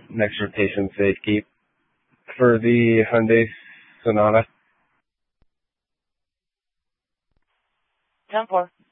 next rotation safety for the Hyundai Sonata. 10-4.